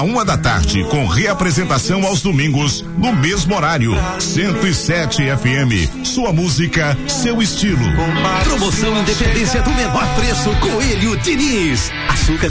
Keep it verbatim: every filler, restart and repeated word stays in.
Uma da tarde, com reapresentação aos domingos, no mesmo horário. cento e sete F M. Sua música, seu estilo. Promoção Independência do menor preço, Coelho Diniz. Açúcar